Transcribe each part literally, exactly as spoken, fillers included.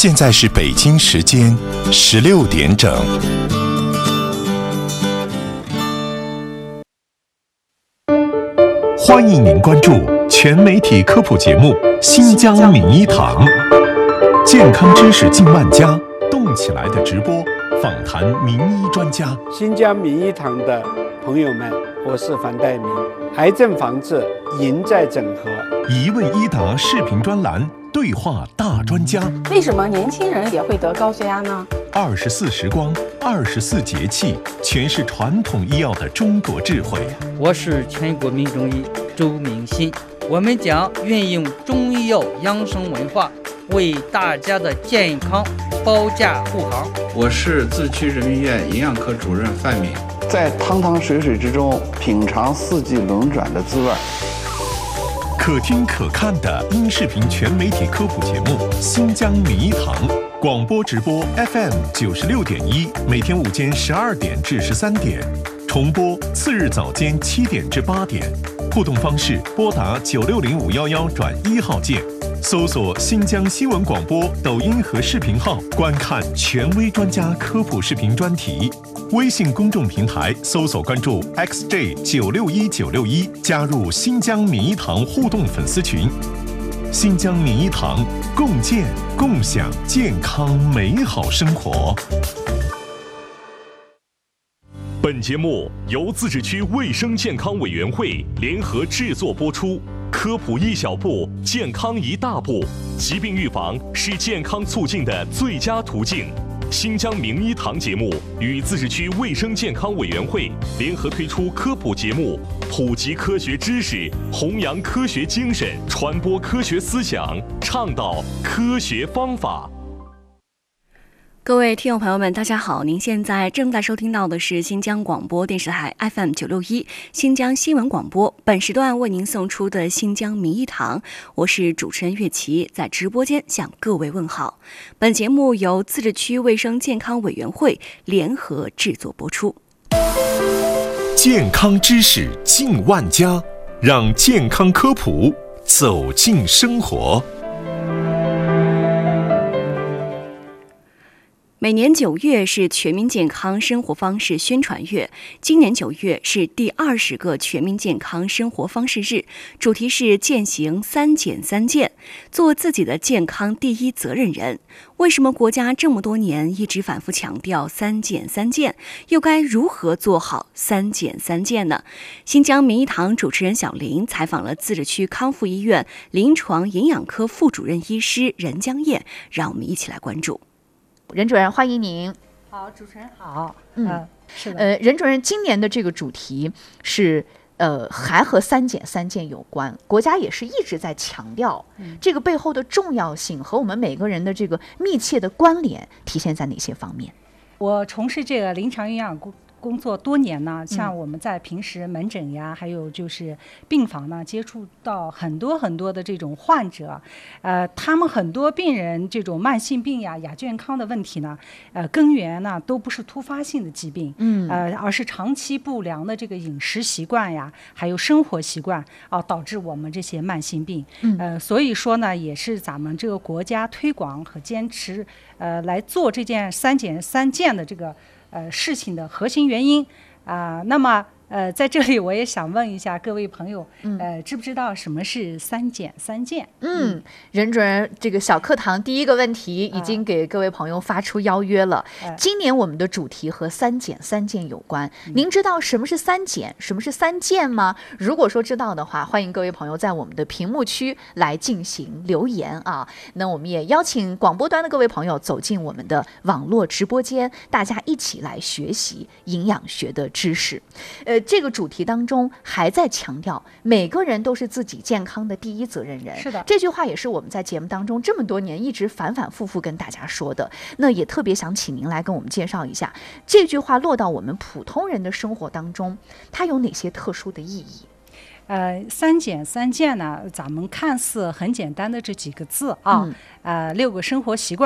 现在是北京时间十六点整。欢迎您关注全媒体科普节目《新疆名医堂》，健康知识近万家，动起来的直播，访谈名医专家。 新疆名医堂的朋友们，我是樊岱明。癌症防治赢在整合， 一问一答视频专栏，对话大专家。 为什么年轻人也会得高血压呢？ 二十四时光，二十四节气，诠释传统医药的中国智慧。 我是全国名中医周明新，我们将运用中医药养生文化，为大家的健康保驾护航。 我是自区人民医院营养科主任范敏， 在汤汤水水之中品尝四季轮转的滋味。 可听可看的音视频全媒体科普节目《新疆名医堂》，广播直播 F M 九十六点一，每天午间十二点至十三点，重播次日早间七点至八点。互动方式：拨打九六零五幺幺转一号键，搜索新疆新闻广播抖音和视频号，观看权威专家科普视频专题。微信公众平台搜索关注 X J 九六一九六一，加入新疆名医堂互动粉丝群。新疆名医堂，共建共享健康美好生活。 本节目由自治区卫生健康委员会联合制作播出。科普一小步，健康一大步。疾病预防是健康促进的最佳途径。新疆名医堂节目与自治区卫生健康委员会联合推出科普节目，普及科学知识，弘扬科学精神，传播科学思想，倡导科学方法。 各位听众朋友们，大家好！您现在正在收听到的是新疆广播电视台 F M 九六一新疆新闻广播。本时段为您送出的新疆名医堂，我是主持人岳琪，在直播间向各位问好。本节目由自治区卫生健康委员会联合制作播出。 健康知识近万家，让健康科普走进生活。 每年九月是全民健康生活方式宣传月，今年九月是第二十个全民健康生活方式日，主题是践行三减三健，做自己的健康第一责任人。为什么国家这么多年一直反复强调三减三健？又该如何做好三减三健呢？新疆名医堂主持人小林采访了自治区康复医院临床营养科副主任医师任江燕，让我们一起来关注。 任主任，欢迎您。 好，主持人好。 嗯， 呃、是的。 呃，任主任，今年的这个主题是呃，还和三减三健有关，国家也是一直在强调、嗯、这个背后的重要性和我们每个人的这个密切的关联体现在哪些方面？ 我从事这个临床营养工工作多年呢，像我们在平时门诊呀，嗯、还有就是病房呢，接触到很多很多的这种患者，呃，他们很多病人这种慢性病呀、亚健康的问题呢，呃，根源呢都不是突发性的疾病，嗯，呃，而是长期不良的这个饮食习惯呀，还有生活习惯啊、呃，导致我们这些慢性病，嗯，呃，所以说呢，也是咱们这个国家推广和坚持，呃，来做这件三减三健的这个。呃，事情的核心原因啊、呃，那么呃，在这里我也想问一下各位朋友，呃，知不知道什么是三减三健？ 嗯，任主任，这个小课堂第一个问题已经给各位朋友发出邀约了。呃、今年我们的主题和三减三健有关，嗯、您知道什么是三减，什么是三健吗？如果说知道的话，欢迎各位朋友在我们的屏幕区来进行留言啊。那我们也邀请广播端的各位朋友走进我们的网络直播间，大家一起来学习营养学的知识。呃。这个主题当中还在强调每个人都是自己健康的第一责任人。 是的， 这句话也是我们在节目当中这么多年一直反反复复跟大家说的。那也特别想请您来跟我们介绍一下，这句话落到我们普通人的生活当中，它有哪些特殊的意义？ 呃，三减三健呢，咱们看似很简单的这几个字啊，嗯、呃，六个生活习惯，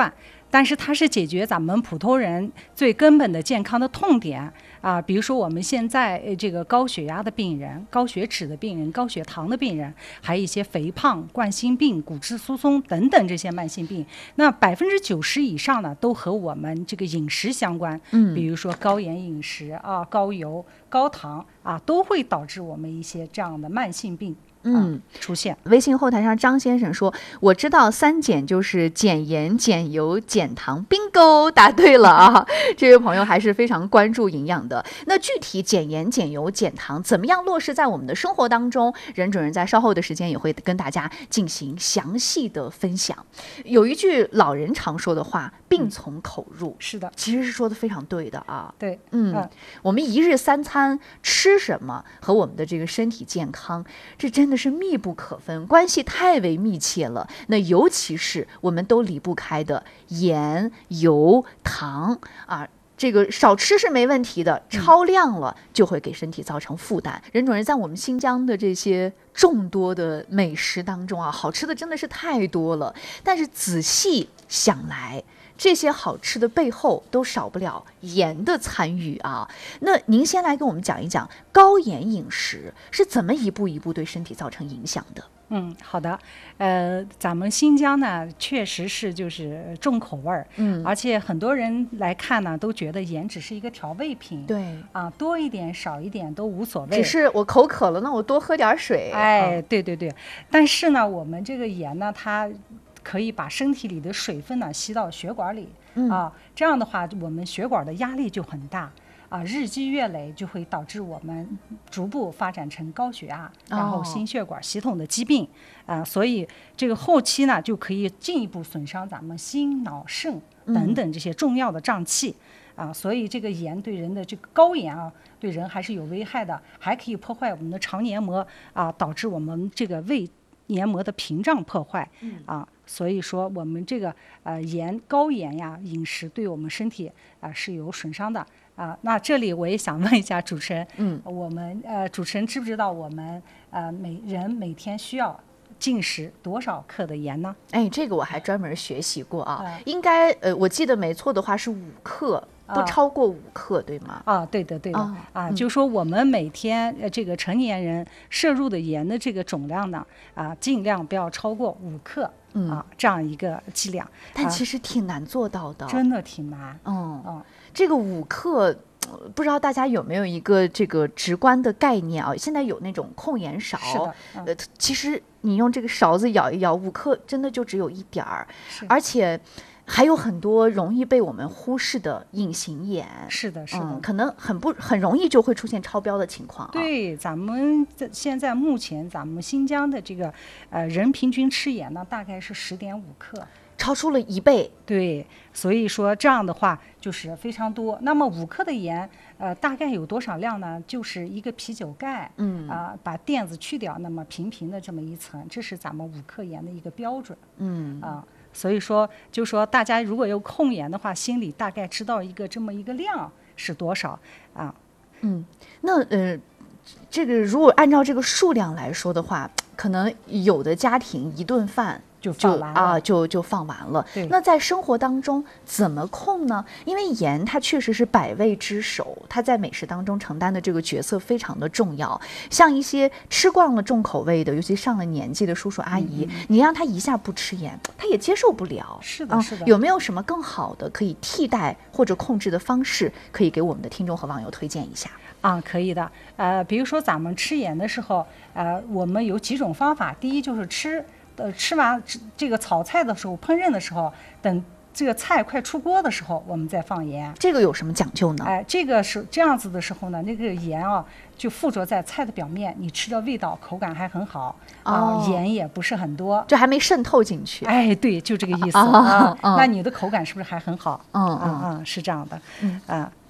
但是它是解决咱们普通人最根本的健康的痛点啊，比如说我们现在这个高血压的病人、高血脂的病人、高血糖的病人，还有一些肥胖、冠心病、骨质疏松等等这些慢性病，那百分之九十以上呢，都和我们这个饮食相关。嗯，比如说高盐饮食啊、高油、高糖啊，都会导致我们一些这样的慢性病。嗯，出现。 微信后台上张先生说：“我知道三减就是减盐、减油、减糖。”bingo， 答对了啊！这位朋友还是非常关注营养的。那具体减盐、减油、减糖怎么样落实在我们的生活当中？任主任在稍后的时间也会跟大家进行详细的分享。有一句老人常说的话：“病从口入。嗯” 是的， 其实是说的非常对的啊。 对， 嗯，嗯我们一日三餐吃什么和我们的这个身体健康，这真的是密不可分，关系太为密切了。那尤其是我们都离不开的盐、油、糖啊，这个少吃是没问题的，超量了就会给身体造成负担。任主任，在我们新疆的这些众多的美食当中啊，好吃的真的是太多了。但是仔细想来，这些好吃的背后都少不了盐的参与啊。那您先来跟我们讲一讲高盐饮食是怎么一步一步对身体造成影响的。 嗯，好的，呃，咱们新疆呢，确实是就是重口味儿，嗯，而且很多人来看呢，都觉得盐只是一个调味品， 对， 啊，多一点少一点都无所谓， 只是我口渴了，那我多喝点水， 哎，对对对，但是呢，我们这个盐呢，它可以把身体里的水分呢吸到血管里，嗯、啊，这样的话，我们血管的压力就很大。啊，日积月累就会导致我们逐步发展成高血压，然后心血管系统的疾病啊，所以这个后期呢就可以进一步损伤咱们心脑肾等等这些重要的脏器、嗯、啊，所以这个盐对人的这个高盐啊，对人还是有危害的，还可以破坏我们的肠黏膜啊，导致我们这个胃黏膜的屏障破坏、嗯、啊。所以说我们这个呃盐高盐呀饮食对我们身体啊、呃、是有损伤的啊。那这里我也想问一下主持人，嗯，我们呃主持人知不知道我们呃每人每天需要进食多少克的盐呢？ 哎，这个我还专门学习过啊，呃、应该呃我记得没错的话是五克。不超过五克，对吗？ 啊，对的，对的，啊，啊嗯、就说我们每天呃这个成年人摄入的盐的这个总量呢，啊，尽量不要超过五克，嗯、啊，这样一个剂量。 但其实挺难做到的， 啊、真的挺难。 嗯嗯，这个五克。不知道大家有没有一个这个直观的概念啊？现在有那种控盐勺， 嗯、 呃，其实你用这个勺子舀一舀，五克真的就只有一点儿，而且还有很多容易被我们忽视的隐形盐。 是的，是的， 嗯、可能很不很容易就会出现超标的情况、啊。 对，咱们现在目前咱们新疆的这个呃人平均吃盐呢，大概是十点五克。 超出了一倍， 对，所以说这样的话就是非常多。那么五克的盐，呃，大概有多少量呢？就是一个啤酒盖，嗯啊、呃，把垫子去掉，那么平平的这么一层，这是咱们五克盐的一个标准，嗯啊、呃，所以说就说大家如果有控盐的话，心里大概知道一个这么一个量是多少啊， 嗯，那呃，这个如果按照这个数量来说的话，可能有的家庭一顿饭。 就放完了啊，就就放完了。那在生活当中怎么控呢？因为盐它确实是百味之首，它在美食当中承担的这个角色非常的重要。像一些吃惯了重口味的，尤其上了年纪的叔叔阿姨，嗯、你让他一下不吃盐，他也接受不了。 是的，是的。 有没有什么更好的可以替代或者控制的方式，可以给我们的听众和网友推荐一下？ 啊，可以的。呃，比如说咱们吃盐的时候，呃，我们有几种方法。第一就是吃。呃，吃完这个炒菜的时候，烹饪的时候，等这个菜快出锅的时候，我们再放盐。 这个有什么讲究呢？ 哎，这个是这样子的时候呢，那个盐啊，就附着在菜的表面，你吃的味道、口感还很好啊、哦呃，盐也不是很多， 就还没渗透进去。 哎，对，就这个意思啊。哦、那你的口感是不是还很好？ 嗯嗯嗯，是这样的。嗯啊。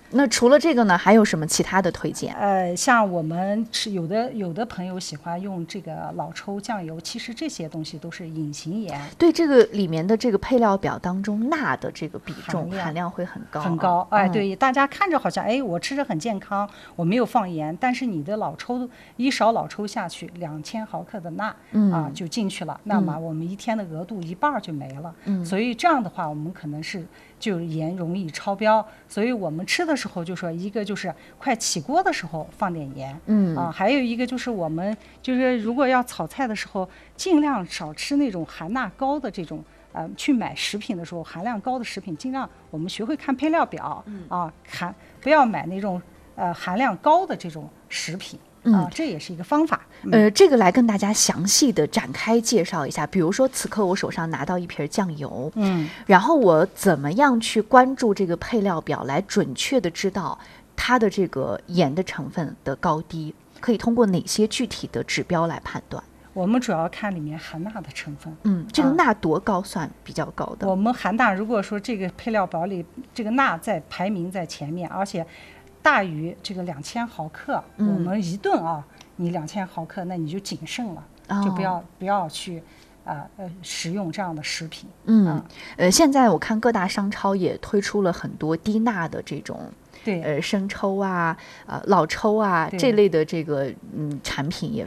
那除了这个呢，还有什么其他的推荐？ 呃，像我们吃有的有的朋友喜欢用这个老抽酱油，其实这些东西都是隐形盐。 对，这个里面的这个配料表当中钠的这个比重含量含量会很高， 很高。哎， 嗯、 对，大家看着好像哎，我吃着很健康，我没有放盐，但是你的老抽一勺老抽下去，两千毫克的钠、 嗯、 啊就进去了，那么我们一天的额度一半就没了。 嗯， 所以这样的话，我们可能是就盐容易超标，所以我们吃的时候就说一个就是快起锅的时候放点盐， 嗯啊，还有一个就是我们就是如果要炒菜的时候，尽量少吃那种含钠高的这种。呃，去买食品的时候，含量高的食品，尽量我们学会看配料表，嗯、啊，含不要买那种呃含量高的这种食品。啊、 嗯， 这也是一个方法。 嗯、呃，这个来跟大家详细的展开介绍一下。比如说，此刻我手上拿到一瓶酱油， 嗯， 然后我怎么样去关注这个配料表，来准确的知道它的这个盐的成分的高低，可以通过哪些具体的指标来判断？ 我们主要看里面含钠的成分。 嗯，这个钠多高算比较高的？ 啊、我们含钠，如果说这个配料表里这个钠在排名在前面，而且大于这个两千毫克，嗯、我们一顿啊，你两千毫克，那你就谨慎了，哦、就不要不要去啊 呃, 呃食用这样的食品。 嗯， 啊、 呃，现在我看各大商超也推出了很多低钠的这种。 对， 呃，生抽啊，呃，老抽啊，这类的这个嗯产品也